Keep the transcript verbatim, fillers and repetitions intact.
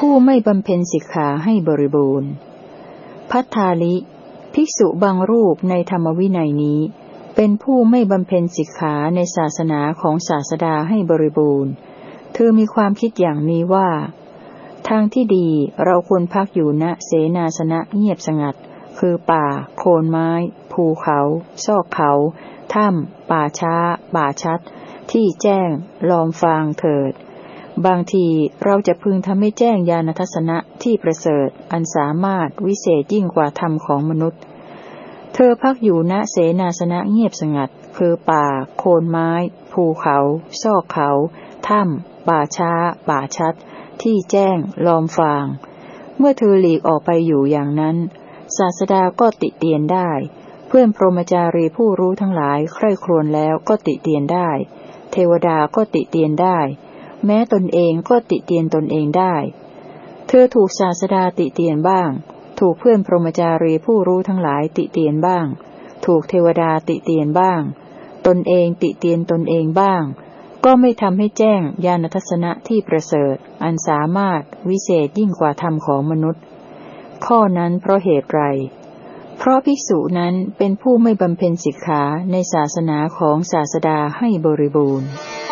ผู้ไม่บำเพ็ญสิกขาให้บริบูรณ์ภัททาลิภิกษุบางรูปในธรรมวินัยนี้เป็นผู้ไม่บำเพ็ญสิกขาในศาสนาของศาสดาให้บริบูรณ์เธอมีความคิดอย่างนี้ว่าทางที่ดีเราควรพักอยู่ณเสนาสนะเงียบสงัดคือป่าโคนไม้ภูเขาซอกเขาถ้ำป่าช้าป่าชัดที่แจ้งลอมฟางเถิดบางทีเราจะพึงทำให้แจ้งญาณทัศนะที่ประเสริฐอันสามารถวิเศษยิ่งกว่าธรรมของมนุษย์เธอพักอยู่ณเสนาสนะเงียบสงัดคือป่าโคนไม้ภูเขาซอกเขาถ้ำป่าช้าป่าชัดที่แจ้งลอมฟางเมื่อเธอหลีกออกไปอยู่อย่างนั้นศาสดาก็ติเตียนได้เพื่อนพรหมจารีผู้รู้ทั้งหลายใคร่ครวญแล้วก็ติเตียนได้เทวดาก็ติเตียนได้แม้ตนเองก็ติเตียนตนเองได้เธอถูกศาสดาติเตียนบ้างถูกเพื่อนพรหมจารีผู้รู้ทั้งหลายติเตียนบ้างถูกเทวดาติเตียนบ้างตนเองติเตียนตนเองบ้างก็ไม่ทำให้แจ้งญาณทัศนะที่ประเสริฐอันสามารถวิเศษยิ่งกว่าธรรมของมนุษย์ข้อนั้นเพราะเหตุไรเพราะภิกษุนั้นเป็นผู้ไม่บำเพ็ญสิกขาในศาสนาของศาสดาให้บริบูรณ์